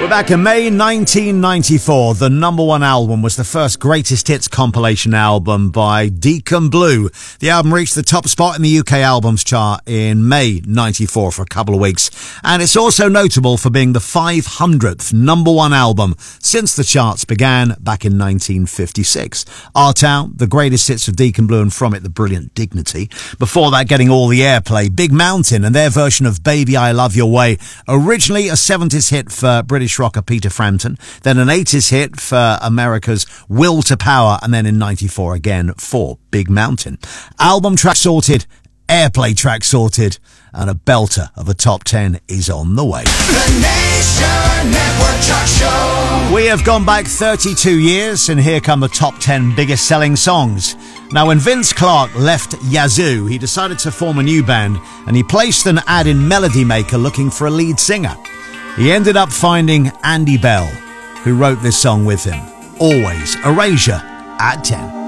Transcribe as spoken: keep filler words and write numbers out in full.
Back in May nineteen ninety-four, the number one album was the first greatest hits compilation album by Deacon Blue. The album reached the top spot in the U K albums chart in May ninety-four for a couple of weeks. And it's also notable for being the five hundredth number one album since the charts began back in nineteen fifty-six. Our Town, the greatest hits of Deacon Blue, and from it, the brilliant Dignity. Before that, getting all the airplay, Big Mountain and their version of Baby I Love Your Way. Originally a seventies hit for British rocker Peter Frampton, then an eighties hit for America's Will to Power, and then in ninety-four again for Big Mountain. Album track sorted, airplay track sorted, and a belter of a top ten is on the way. The Nation Network Track Show. We have gone back thirty-two years, and here come the top ten biggest selling songs. Now, when Vince Clarke left Yazoo, he decided to form a new band, and he placed an ad in Melody Maker looking for a lead singer. He ended up finding Andy Bell, who wrote this song with him. Always Erasure at ten.